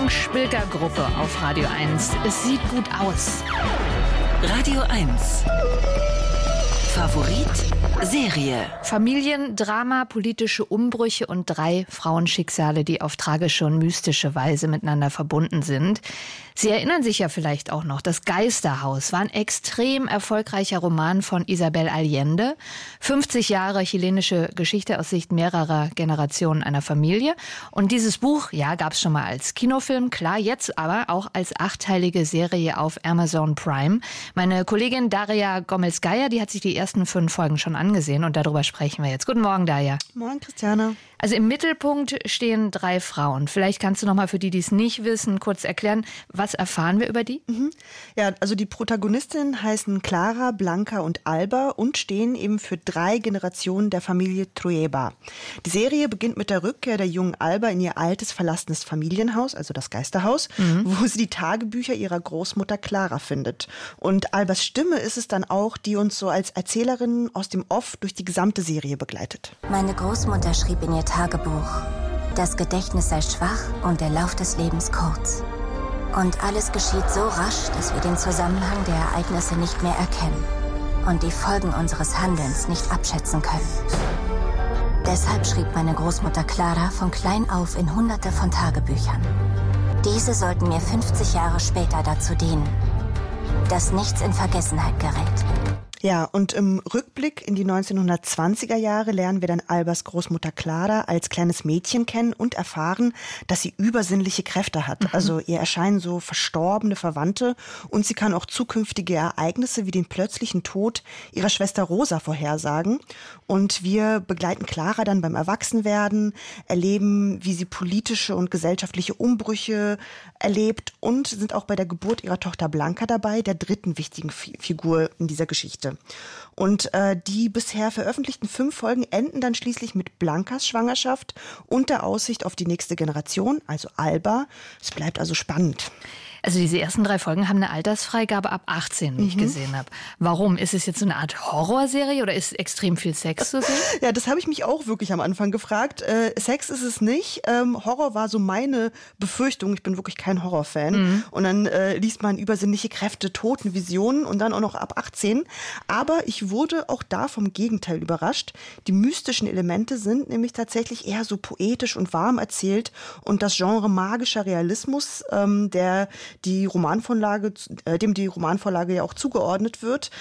Frank-Spilker-Gruppe auf Radio 1. Es sieht gut aus. Radio 1. Favorit Serie. Familiendrama, politische Umbrüche und 3 Frauenschicksale, die auf tragische und mystische Weise miteinander verbunden sind. Sie erinnern sich ja vielleicht auch noch, das Geisterhaus war ein extrem erfolgreicher Roman von Isabel Allende. 50 Jahre chilenische Geschichte aus Sicht mehrerer Generationen einer Familie. Und dieses Buch, ja, gab es schon mal als Kinofilm, klar, jetzt aber auch als 8-teilige Serie auf Amazon Prime. Meine Kollegin Daria Gomez-Geier, die hat sich die ersten 5 Folgen schon angesehen und darüber sprechen wir jetzt. Guten Morgen, Daria. Morgen, Christiane. Also im Mittelpunkt stehen 3 Frauen. Vielleicht kannst du noch mal für die, die es nicht wissen, kurz erklären, was erfahren wir über die? Ja, also die Protagonistinnen heißen Clara, Blanca und Alba und stehen eben für 3 Generationen der Familie Trueba. Die Serie beginnt mit der Rückkehr der jungen Alba in ihr altes, verlassenes Familienhaus, also das Geisterhaus, wo sie die Tagebücher ihrer Großmutter Clara findet. Und Albas Stimme ist es dann auch, die uns so als Erzählerin aus dem Off durch die gesamte Serie begleitet. Meine Großmutter schrieb in ihr Tagebuch: Das Gedächtnis sei schwach und der Lauf des Lebens kurz. Und alles geschieht so rasch, dass wir den Zusammenhang der Ereignisse nicht mehr erkennen und die Folgen unseres Handelns nicht abschätzen können. Deshalb schrieb meine Großmutter Clara von klein auf in Hunderte von Tagebüchern. Diese sollten mir 50 Jahre später dazu dienen, dass nichts in Vergessenheit gerät. Ja, und im Rückblick in die 1920er Jahre lernen wir dann Albas Großmutter Clara als kleines Mädchen kennen und erfahren, dass sie übersinnliche Kräfte hat. Also ihr erscheinen so verstorbene Verwandte und sie kann auch zukünftige Ereignisse wie den plötzlichen Tod ihrer Schwester Rosa vorhersagen. Und wir begleiten Clara dann beim Erwachsenwerden, erleben, wie sie politische und gesellschaftliche Umbrüche erlebt und sind auch bei der Geburt ihrer Tochter Blanca dabei, der 3. wichtigen Figur in dieser Geschichte. Und die bisher veröffentlichten 5 Folgen enden dann schließlich mit Blancas Schwangerschaft und der Aussicht auf die nächste Generation, also Alba. Es bleibt also spannend. Also diese ersten 3 Folgen haben eine Altersfreigabe ab 18, wie ich gesehen habe. Warum? Ist es jetzt so eine Art Horrorserie oder ist extrem viel Sex zu sehen? Ja, das habe ich mich auch wirklich am Anfang gefragt. Sex ist es nicht. Horror war so meine Befürchtung. Ich bin wirklich kein Horrorfan. Und dann liest man übersinnliche Kräfte, Totenvisionen und dann auch noch ab 18. Aber ich wurde auch da vom Gegenteil überrascht. Die mystischen Elemente sind nämlich tatsächlich eher so poetisch und warm erzählt. Und das Genre magischer Realismus, dem die Romanvorlage ja auch zugeordnet wird,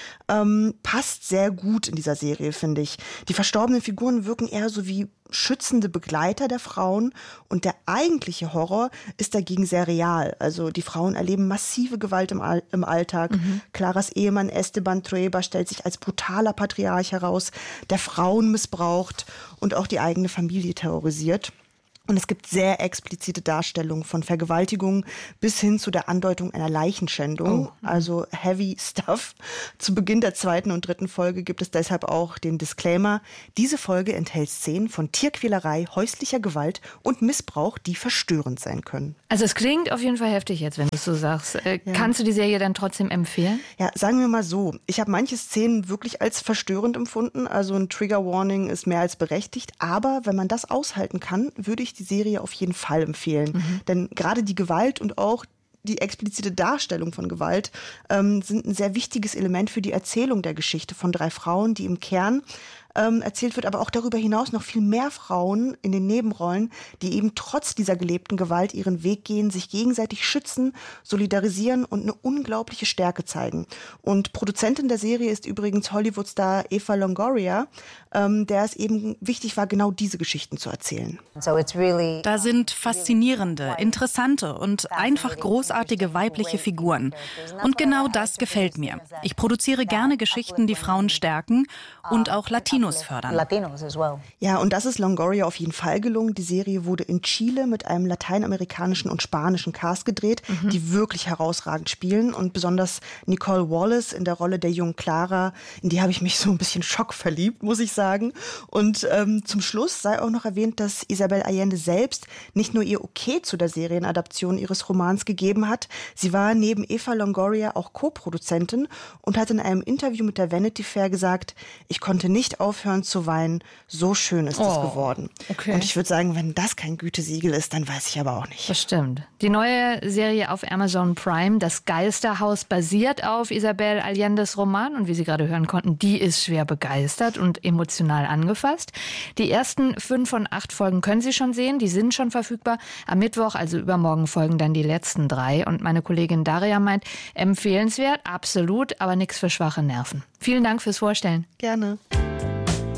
passt sehr gut in dieser Serie, finde ich. Die verstorbenen Figuren wirken eher so wie schützende Begleiter der Frauen und der eigentliche Horror ist dagegen sehr real. Also die Frauen erleben massive Gewalt im Alltag. Claras Ehemann Esteban Trueba stellt sich als brutaler Patriarch heraus, der Frauen missbraucht und auch die eigene Familie terrorisiert. Und es gibt sehr explizite Darstellungen von Vergewaltigungen bis hin zu der Andeutung einer Leichenschändung, also heavy stuff. Zu Beginn der 2. und 3. Folge gibt es deshalb auch den Disclaimer: Diese Folge enthält Szenen von Tierquälerei, häuslicher Gewalt und Missbrauch, die verstörend sein können. Also es klingt auf jeden Fall heftig jetzt, wenn du es so sagst. Kannst du die Serie dann trotzdem empfehlen? Ja, sagen wir mal so. Ich habe manche Szenen wirklich als verstörend empfunden. Also ein Trigger Warning ist mehr als berechtigt. Aber wenn man das aushalten kann, würde ich die Serie auf jeden Fall empfehlen. Denn gerade die Gewalt und auch die explizite Darstellung von Gewalt sind ein sehr wichtiges Element für die Erzählung der Geschichte von 3 Frauen, die im Kern erzählt wird, aber auch darüber hinaus noch viel mehr Frauen in den Nebenrollen, die eben trotz dieser gelebten Gewalt ihren Weg gehen, sich gegenseitig schützen, solidarisieren und eine unglaubliche Stärke zeigen. Und Produzentin der Serie ist übrigens Hollywood-Star Eva Longoria, der es eben wichtig war, genau diese Geschichten zu erzählen. Da sind faszinierende, interessante und einfach großartige weibliche Figuren. Und genau das gefällt mir. Ich produziere gerne Geschichten, die Frauen stärken und auch Latinos fördern. Ja, und das ist Longoria auf jeden Fall gelungen. Die Serie wurde in Chile mit einem lateinamerikanischen und spanischen Cast gedreht, die wirklich herausragend spielen. Und besonders Nicole Wallace in der Rolle der jungen Clara, in die habe ich mich so ein bisschen schockverliebt, muss ich sagen. Und zum Schluss sei auch noch erwähnt, dass Isabel Allende selbst nicht nur ihr Okay zu der Serienadaption ihres Romans gegeben hat. Sie war neben Eva Longoria auch Co-Produzentin und hat in einem Interview mit der Vanity Fair gesagt: Ich konnte nicht aufhören zu weinen. So schön ist es geworden. Okay. Und ich würde sagen, wenn das kein Gütesiegel ist, dann weiß ich aber auch nicht. Das stimmt. Die neue Serie auf Amazon Prime, Das Geisterhaus, basiert auf Isabel Allende's Roman. Und wie Sie gerade hören konnten, die ist schwer begeistert und emotional angefasst. Die ersten 5 von 8 Folgen können Sie schon sehen. Die sind schon verfügbar. Am Mittwoch, also übermorgen, folgen dann die letzten 3. Und meine Kollegin Daria meint, empfehlenswert, absolut, aber nichts für schwache Nerven. Vielen Dank fürs Vorstellen. Gerne.